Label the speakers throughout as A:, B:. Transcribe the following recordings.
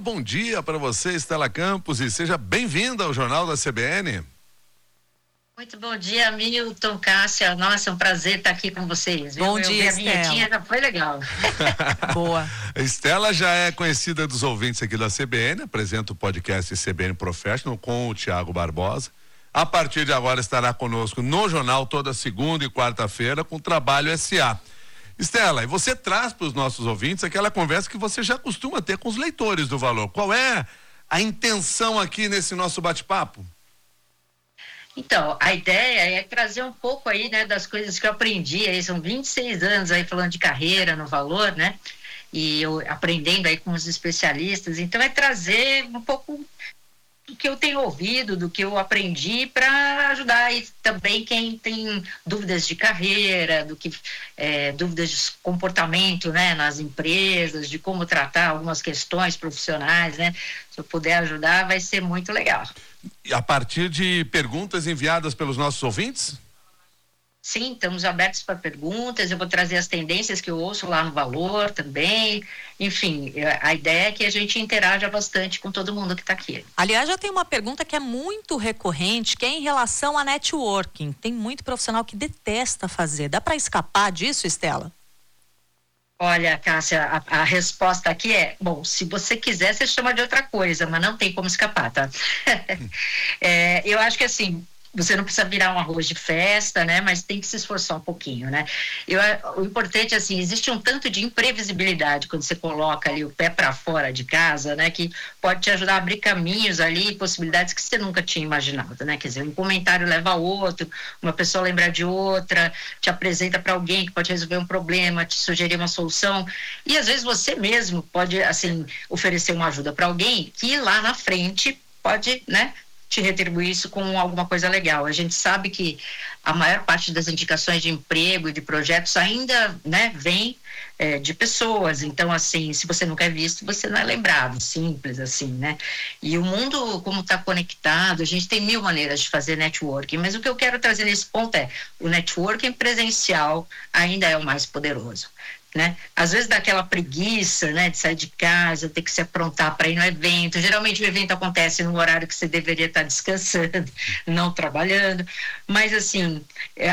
A: bom dia para você, Estela Campos, e seja bem-vinda ao Jornal da CBN.
B: Muito bom dia, Milton, Cássia. Nossa, é um prazer estar aqui com vocês.
C: Bom dia,
B: a vinhetinha já foi legal.
C: Boa.
A: Estela já é conhecida dos ouvintes aqui da CBN, apresenta o podcast CBN Professional com o Tiago Barbosa. A partir de agora estará conosco no jornal toda segunda e quarta-feira com o Trabalho SA. Estela, e você traz para os nossos ouvintes aquela conversa que você já costuma ter com os leitores do Valor. Qual é a intenção aqui nesse nosso bate-papo?
B: Então, a ideia é trazer um pouco aí, né, das coisas que eu aprendi aí, são 26 anos aí falando de carreira no Valor, né, e eu aprendendo aí com os especialistas, então é trazer um pouco do que eu tenho ouvido, do que eu aprendi para ajudar aí também quem tem dúvidas de carreira, dúvidas de comportamento, né, nas empresas, de como tratar algumas questões profissionais, né, se eu puder ajudar vai ser muito legal.
A: A partir de perguntas enviadas pelos nossos ouvintes?
B: Sim, estamos abertos para perguntas, eu vou trazer as tendências que eu ouço lá no Valor também, enfim, a ideia é que a gente interaja bastante com todo mundo que está aqui.
C: Aliás, já tem uma pergunta que é muito recorrente, que é em relação a networking. Tem muito profissional que detesta fazer. Dá para escapar disso, Estela?
B: Olha, Cássia, a resposta aqui é, bom, se você quiser, você chama de outra coisa, mas não tem como escapar, tá? Eu acho que assim, você não precisa virar um arroz de festa, né? Mas tem que se esforçar um pouquinho, né? O importante, assim, existe um tanto de imprevisibilidade quando você coloca ali o pé para fora de casa, né? Que pode te ajudar a abrir caminhos ali, possibilidades que você nunca tinha imaginado, né? Quer dizer, um comentário leva a outro, uma pessoa lembra de outra, te apresenta para alguém que pode resolver um problema, te sugerir uma solução. E às vezes você mesmo pode, assim, oferecer uma ajuda para alguém que lá na frente pode, né? Te retribuir isso com alguma coisa legal. A gente sabe que a maior parte das indicações de emprego e de projetos ainda, né, vem de pessoas. Então, assim, se você nunca é visto, você não é lembrado, simples assim, né? E o mundo, como está conectado, a gente tem mil maneiras de fazer networking, mas o que eu quero trazer nesse ponto é o networking presencial ainda é o mais poderoso. Né? Às vezes dá aquela preguiça, né, de sair de casa, ter que se aprontar para ir no evento. Geralmente o evento acontece no horário que você deveria estar descansando, não trabalhando, mas assim,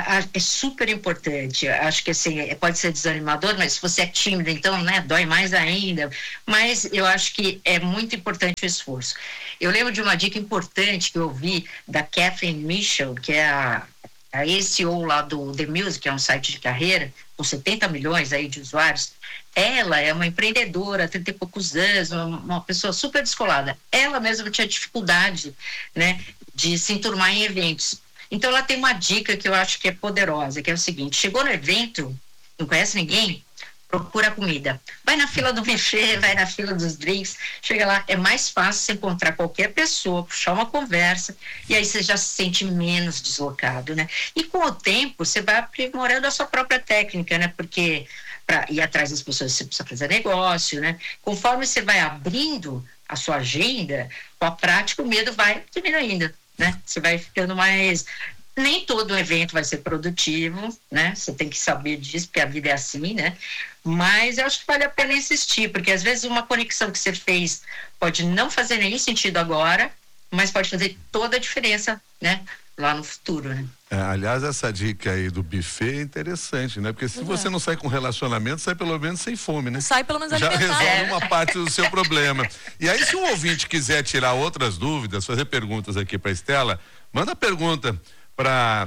B: é super importante. Acho que assim, pode ser desanimador, mas se você é tímido, então, né, dói mais ainda, mas eu acho que é muito importante o esforço. Eu lembro de uma dica importante que eu ouvi da Catherine Mitchell, que é a CEO lá do The Music, que é um site de carreira, com 70 milhões aí de usuários. Ela é uma empreendedora, 30 e poucos anos, uma pessoa super descolada. Ela mesma tinha dificuldade, né, de se enturmar em eventos. Então ela tem uma dica que eu acho que é poderosa, que é o seguinte: chegou no evento, não conhece ninguém, procura comida. Vai na fila do buffet, vai na fila dos drinks, chega lá, é mais fácil você encontrar qualquer pessoa, puxar uma conversa, e aí você já se sente menos deslocado, né? E com o tempo, você vai aprimorando a sua própria técnica, né? Porque para ir atrás das pessoas, você precisa fazer negócio, né? Conforme você vai abrindo a sua agenda, com a prática, o medo vai diminuindo, né? Você vai ficando mais... Nem todo evento vai ser produtivo, né? Você tem que saber disso, porque a vida é assim, né? Mas eu acho que vale a pena insistir, porque às vezes uma conexão que você fez pode não fazer nenhum sentido agora, mas pode fazer toda a diferença, né? Lá no futuro, né?
A: Aliás, essa dica aí do buffet é interessante, né? Porque se você não sai com relacionamento, sai pelo menos sem fome, né?
C: Sai pelo menos
A: já
C: alimentado.
A: resolve uma parte do seu problema. E aí, se um ouvinte quiser tirar outras dúvidas, fazer perguntas aqui para Estela, manda pergunta para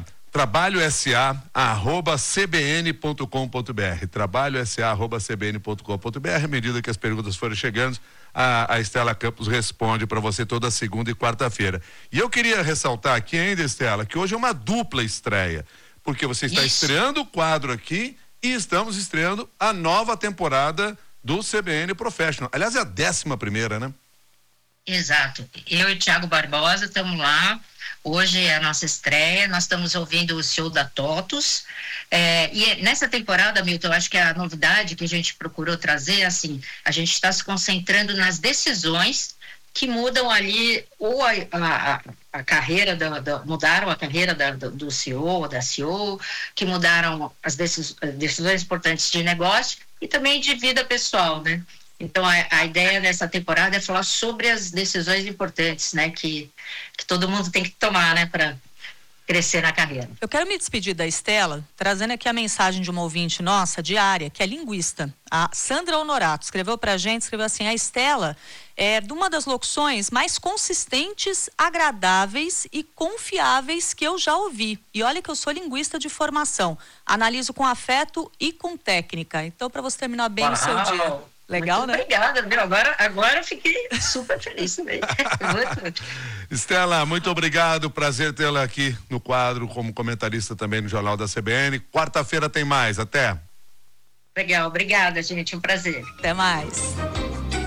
A: trabalhosa@cbn.com.br, trabalhosa@cbn.com.br. À medida que as perguntas forem chegando, a Estela Campos responde para você toda segunda e quarta-feira. E eu queria ressaltar aqui ainda, Estela, que hoje é uma dupla estreia, porque você está estreando o quadro aqui e estamos estreando a nova temporada do CBN Professional. Aliás, é a 11ª, né?
B: Exato. Eu e Tiago Barbosa estamos lá. Hoje é a nossa estreia, nós estamos ouvindo o show da TOTUS, e nessa temporada, Milton, eu acho que a novidade que a gente procurou trazer, assim, a gente está se concentrando nas decisões que mudam ali, ou a carreira, mudaram a carreira do CEO ou da CEO, que mudaram as decisões importantes de negócio e também de vida pessoal, né? Então, a ideia dessa temporada é falar sobre as decisões importantes, né, que todo mundo tem que tomar, né, para crescer na carreira.
C: Eu quero me despedir da Estela, trazendo aqui a mensagem de uma ouvinte nossa, diária, que é linguista. A Sandra Honorato escreveu pra gente, escreveu assim: a Estela é de uma das locuções mais consistentes, agradáveis e confiáveis que eu já ouvi. E olha que eu sou linguista de formação. Analiso com afeto e com técnica. Então, para você terminar bem o seu dia. Legal,
B: muito
C: né?
B: Obrigada, viu? Agora eu fiquei super feliz também.
A: Estela, muito obrigado. Prazer tê-la aqui no quadro como comentarista também no Jornal da CBN. Quarta-feira tem mais. Até.
B: Legal, obrigada, gente. Um prazer.
C: Até mais.